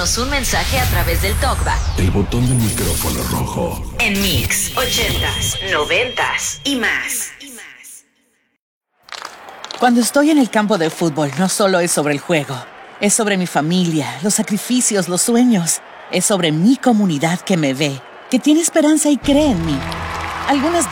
Mándanos un mensaje a través del TalkBack. El botón del micrófono rojo. En Mix 80s, 90s y más. Cuando estoy en el campo de fútbol, no solo es sobre el juego. Es sobre mi familia, los sacrificios, los sueños. Es sobre mi comunidad que me ve, que tiene esperanza y cree en mí. Algunas